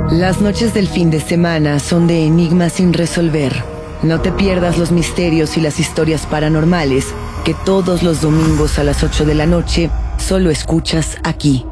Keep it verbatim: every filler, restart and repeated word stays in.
Las noches del fin de semana son de enigmas sin resolver. No te pierdas los misterios y las historias paranormales que todos los domingos a las ocho de la noche solo escuchas aquí.